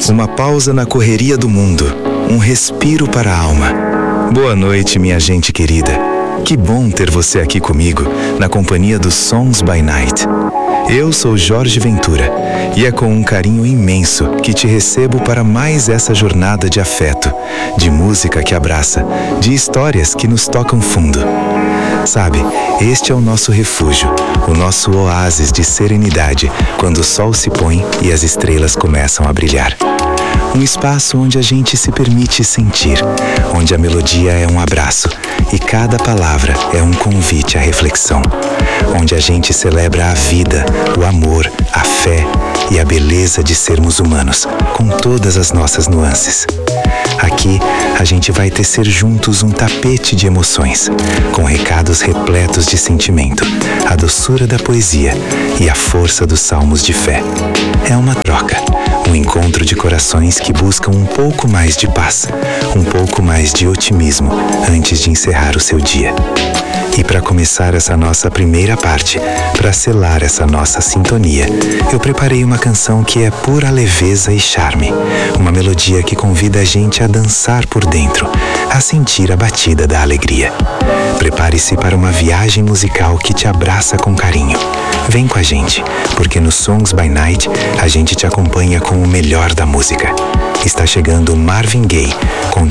Uma pausa na correria do mundo, um respiro para a alma. Boa noite, minha gente querida. Que bom ter você aqui comigo, na companhia dos Songs by Night. Eu sou Jorge Ventura e é com um carinho imenso que te recebo para mais essa jornada de afeto, de música que abraça, de histórias que nos tocam fundo. Sabe, este é o nosso refúgio, o nosso oásis de serenidade quando o sol se põe e as estrelas começam a brilhar. Um espaço onde a gente se permite sentir, onde a melodia é um abraço e cada palavra é um convite à reflexão, onde a gente celebra a vida, o amor, a fé e a beleza de sermos humanos, com todas as nossas nuances. Aqui, a gente vai tecer juntos um tapete de emoções, com recados repletos de sentimento, a doçura da poesia e a força dos salmos de fé. É uma troca, um encontro de corações que buscam um pouco mais de paz, um pouco mais de otimismo antes de encerrar o seu dia. E para começar essa nossa primeira parte, para selar essa nossa sintonia, eu preparei uma canção que é pura leveza e charme. Uma melodia que convida a gente a dançar por dentro, a sentir a batida da alegria. Prepare-se para uma viagem musical que te abraça com carinho. Vem com a gente, porque no Songs by Night a gente te acompanha com o melhor da música. Está chegando Marvin Gaye com